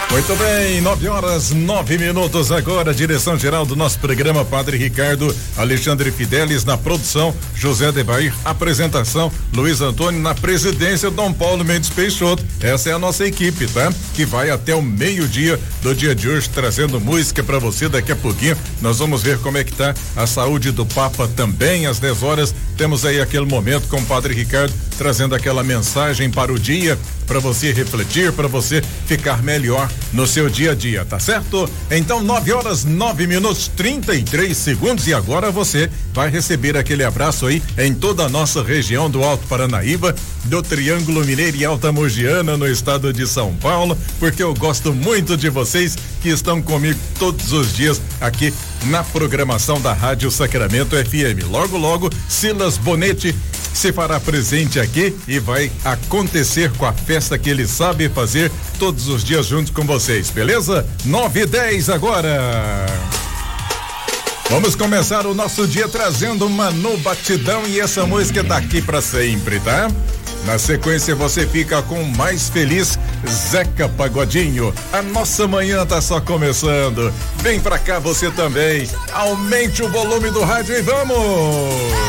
Muito bem, 9h09 agora, direção geral do nosso programa, Padre Ricardo, Alexandre Fidelis na produção, José Debair, apresentação, Luiz Antônio na presidência, Dom Paulo Mendes Peixoto. Essa é a nossa equipe, tá? Que vai até o meio-dia do dia de hoje, trazendo música pra você. Daqui a pouquinho nós vamos ver como é que tá a saúde do Papa também. Às 10 horas temos aí aquele momento com o Padre Ricardo trazendo aquela mensagem para o dia, para você refletir, para você ficar melhor no seu dia a dia, tá certo? Então 9h09, 33 segundos, e agora você vai receber aquele abraço aí em toda a nossa região do Alto Paranaíba, do Triângulo Mineiro e Alta Mogiana, no estado de São Paulo, porque eu gosto muito de vocês que estão comigo todos os dias aqui na programação da Rádio Sacramento FM. Logo, logo, Silas Bonetti se fará presente aqui e vai acontecer com a festa que ele sabe fazer todos os dias junto com vocês, beleza? 9h10 agora. Vamos começar o nosso dia trazendo uma no batidão, e essa música é daqui pra sempre, tá? Na sequência você fica com o mais feliz Zeca Pagodinho. A nossa manhã tá só começando. Vem pra cá você também. Aumente o volume do rádio e vamos!